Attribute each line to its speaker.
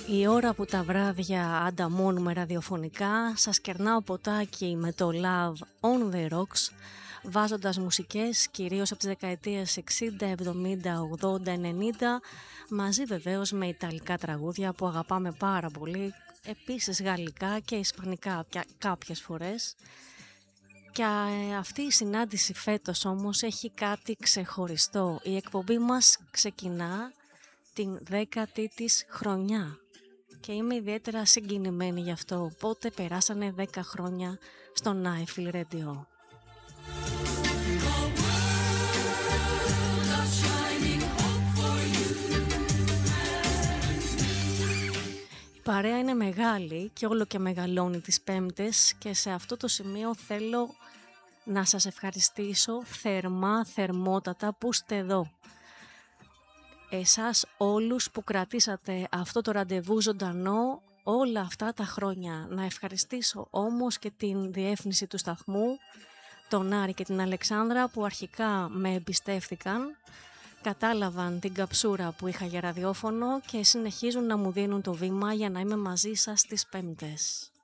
Speaker 1: Η ώρα που τα βράδια ανταμώνουμε ραδιοφωνικά, σας κερνάω ποτάκι με το Love on the Rocks, βάζοντας μουσικές κυρίως από τις δεκαετίες 60, 70, 80, 90, μαζί βεβαίως με ιταλικά τραγούδια που αγαπάμε πάρα πολύ, επίσης γαλλικά και ισπανικά κάποιες φορές. Και αυτή η συνάντηση φέτος όμως έχει κάτι ξεχωριστό. Η εκπομπή μας ξεκινά την 10η της χρονιά και είμαι ιδιαίτερα συγκινημένη γι' αυτό. Πότε περάσανε 10 χρόνια στο Nightfeel Radio. Η παρέα είναι μεγάλη και όλο και μεγαλώνει τις Πέμπτες και σε αυτό το σημείο θέλω να σας ευχαριστήσω θερμότατα που είστε εδώ. Εσάς όλους που κρατήσατε αυτό το ραντεβού ζωντανό όλα αυτά τα χρόνια. Να ευχαριστήσω όμως και την διεύθυνση του σταθμού, τον Άρη και την Αλεξάνδρα που αρχικά με εμπιστεύτηκαν, κατάλαβαν την καψούρα που είχα για ραδιόφωνο και συνεχίζουν να μου δίνουν το βήμα για να είμαι μαζί σας τις Πέμπτες.